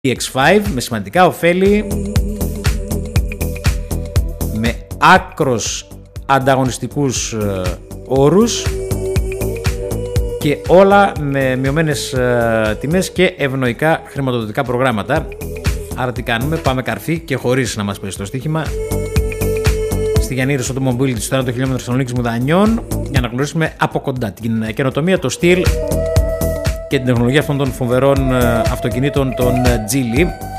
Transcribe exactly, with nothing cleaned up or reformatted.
πι εξ πέντε με σημαντικά ωφέλη, με άκρος ανταγωνιστικούς ε, όρους και όλα με μειωμένες ε, τιμές και ευνοϊκά χρηματοδοτικά προγράμματα. Άρα τι κάνουμε, πάμε καρφί και χωρίς να μας πέσει το στοίχημα στη Γιαννήρης Automobile του Στράτου χιλιόμετρα Θεσσαλονίκης Μουδανιών για να γνωρίσουμε από κοντά την καινοτομία, το στυλ και την τεχνολογία αυτών των φοβερών αυτοκινήτων των Geely.